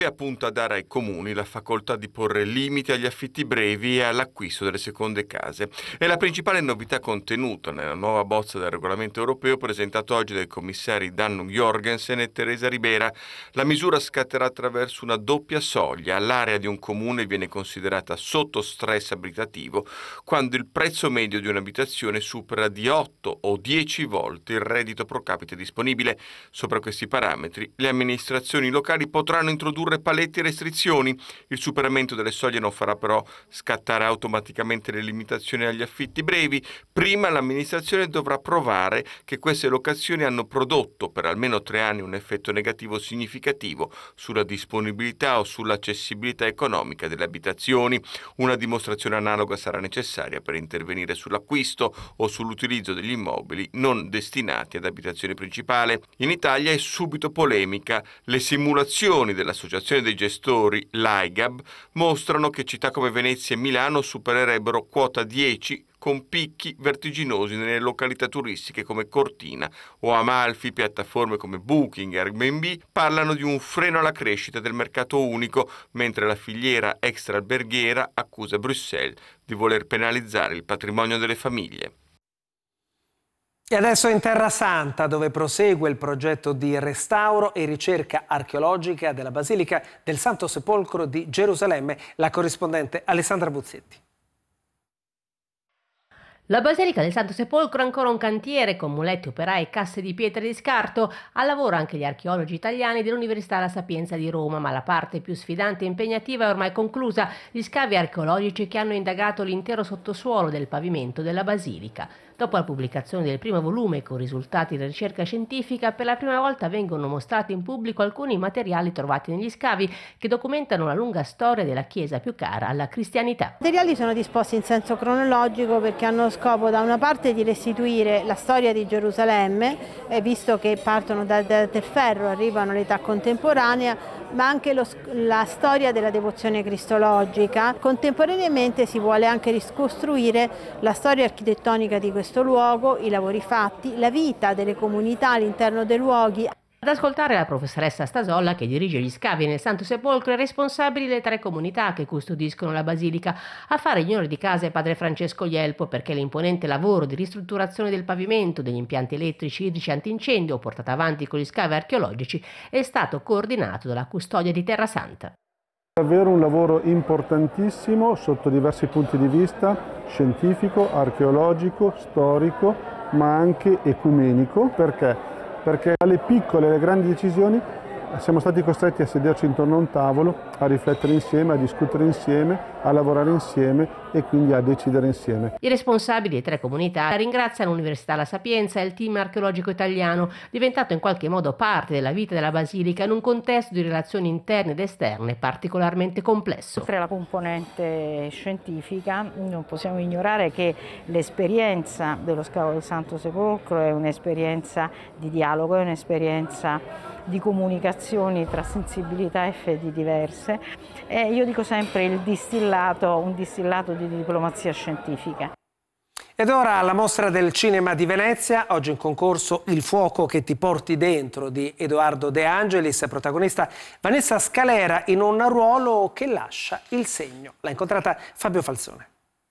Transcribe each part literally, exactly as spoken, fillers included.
e punta a dare ai comuni la facoltà di porre limiti agli affitti brevi e all'acquisto delle seconde case. È la principale novità contenuta nella nuova bozza del regolamento europeo presentato oggi dai commissari Dan Jorgensen e Teresa Ribera. La misura scatterà attraverso una doppia soglia. L'area di un comune viene considerata sotto stress abitativo quando il prezzo medio di un'abitazione supera di otto o dieci volte il reddito pro capite disponibile. Sopra questi parametri le amministrazioni locali potranno introdurre paletti e restrizioni. Il superamento delle soglie non farà però scattare automaticamente le limitazioni agli affitti brevi. Prima l'amministrazione dovrà provare che queste locazioni hanno prodotto per almeno tre anni un effetto negativo significativo sulla disponibilità o sull'accessibilità economica delle abitazioni. Una dimostrazione analoga sarà necessaria per intervenire sull'acquisto o sull'utilizzo degli immobili non destinati ad abitazione principale. In Italia è subito polemica. Le simulazioni dell'associazione dei gestori, l'A I G A B, mostrano che città come Venezia e Milano supererebbero quota dieci con picchi vertiginosi nelle località turistiche come Cortina o Amalfi. Piattaforme come Booking e Airbnb parlano di un freno alla crescita del mercato unico, mentre la filiera extraalberghiera accusa Bruxelles di voler penalizzare il patrimonio delle famiglie. E adesso in Terra Santa, dove prosegue il progetto di restauro e ricerca archeologica della Basilica del Santo Sepolcro di Gerusalemme, la corrispondente Alessandra Buzzetti. La Basilica del Santo Sepolcro è ancora un cantiere con muletti, operai e casse di pietra di scarto. Al lavoro anche gli archeologi italiani dell'Università La Sapienza di Roma, ma la parte più sfidante e impegnativa è ormai conclusa: gli scavi archeologici che hanno indagato l'intero sottosuolo del pavimento della Basilica. Dopo la pubblicazione del primo volume con risultati della ricerca scientifica, per la prima volta vengono mostrati in pubblico alcuni materiali trovati negli scavi che documentano la lunga storia della chiesa più cara alla cristianità. I materiali sono disposti in senso cronologico perché hanno scopo da una parte di restituire la storia di Gerusalemme, eh, visto che partono da, da, del ferro, arrivano all'età contemporanea, ma anche lo, la storia della devozione cristologica. Contemporaneamente si vuole anche ricostruire la storia architettonica di questo luogo, i lavori fatti, la vita delle comunità all'interno dei luoghi. Ad ascoltare la professoressa Stasolla, che dirige gli scavi nel Santo Sepolcro, e responsabili delle tre comunità che custodiscono la Basilica. A fare gli onori di casa è padre Francesco Ielpo, perché l'imponente lavoro di ristrutturazione del pavimento, degli impianti elettrici, idrici antincendio, portato avanti con gli scavi archeologici, è stato coordinato dalla custodia di Terra Santa. Davvero un lavoro importantissimo sotto diversi punti di vista, scientifico, archeologico, storico, ma anche ecumenico. Perché? Perché alle piccole e alle grandi decisioni siamo stati costretti a sederci intorno a un tavolo, a riflettere insieme, a discutere insieme, a lavorare insieme e quindi a decidere insieme. I responsabili di tre comunità ringraziano l'Università La Sapienza e il team archeologico italiano, diventato in qualche modo parte della vita della Basilica in un contesto di relazioni interne ed esterne particolarmente complesso. Oltre alla componente scientifica, non possiamo ignorare che l'esperienza dello scavo del Santo Sepolcro è un'esperienza di dialogo, è un'esperienza di comunicazioni tra sensibilità e fedi diverse, e io dico sempre il distillato, un distillato di diplomazia scientifica. Ed ora alla Mostra del Cinema di Venezia, oggi in concorso Il fuoco che ti porti dentro di Edoardo De Angelis, protagonista Vanessa Scalera in un ruolo che lascia il segno. L'ha incontrata Fabio Falzone.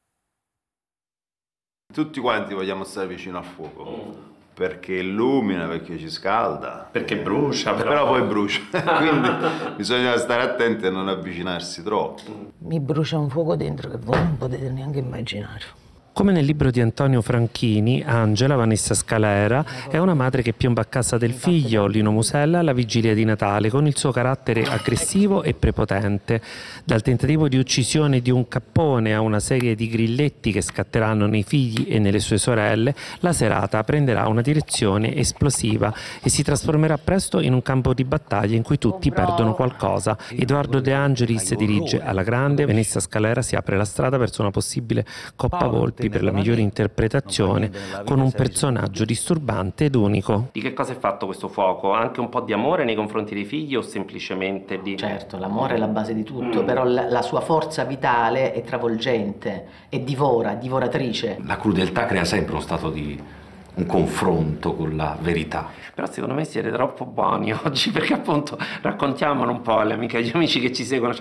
Tutti quanti vogliamo stare vicino al fuoco. Perché illumina, perché ci scalda. Perché brucia. Però, però poi brucia, quindi bisogna stare attenti a non avvicinarsi troppo. Mi brucia un fuoco dentro che voi non potete neanche immaginare. Come nel libro di Antonio Franchini, Angela, Vanessa Scalera, è una madre che piomba a casa del figlio, Lino Musella, alla vigilia di Natale, con il suo carattere aggressivo e prepotente. Dal tentativo di uccisione di un cappone a una serie di grilletti che scatteranno nei figli e nelle sue sorelle, la serata prenderà una direzione esplosiva e si trasformerà presto in un campo di battaglia in cui tutti perdono qualcosa. Edoardo De Angelis dirige alla grande, Vanessa Scalera si apre la strada verso una possibile Coppa Volpi per la migliore interpretazione, con un personaggio disturbante ed unico. Di che cosa è fatto questo fuoco? Anche un po' di amore nei confronti dei figli o semplicemente di... Certo, l'amore è la base di tutto, mm. però la, la sua forza vitale è travolgente, è divora, divoratrice. La crudeltà crea sempre uno stato di, un confronto con la verità. Però secondo me siete troppo buoni oggi, perché appunto raccontiamolo un po' alle amiche e agli amici che ci seguono.